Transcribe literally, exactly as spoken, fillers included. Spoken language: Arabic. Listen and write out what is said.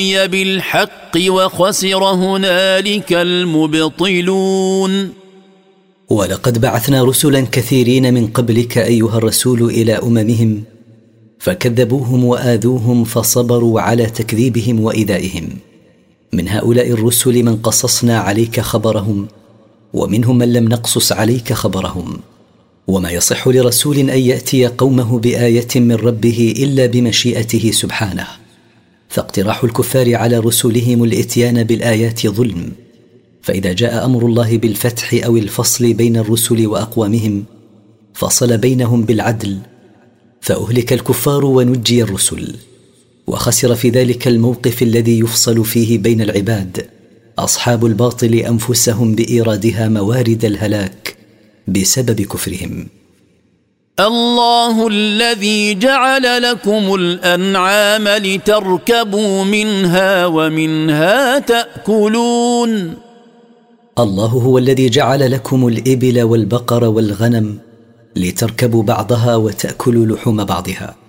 بالحق وخسر هنالك المبطلون. ولقد بعثنا رسلا كثيرين من قبلك أيها الرسول إلى أممهم فكذبوهم وآذوهم فصبروا على تكذيبهم وإيذائهم. من هؤلاء الرسل من قصصنا عليك خبرهم ومنهم من لم نقصص عليك خبرهم. وما يصح لرسول أن يأتي قومه بآية من ربه إلا بمشيئته سبحانه، فاقتراح الكفار على رسلهم الإتيان بالآيات ظلم. فإذا جاء أمر الله بالفتح أو الفصل بين الرسل وأقوامهم فصل بينهم بالعدل فأهلك الكفار ونجي الرسل. وخسر في ذلك الموقف الذي يفصل فيه بين العباد أصحاب الباطل أنفسهم بإيرادها موارد الهلاك بسبب كفرهم. الله الذي جعل لكم الأنعام لتركبوا منها ومنها تأكلون. الله هو الذي جعل لكم الإبل والبقر والغنم لتركبوا بعضها وتأكلوا لحوم بعضها.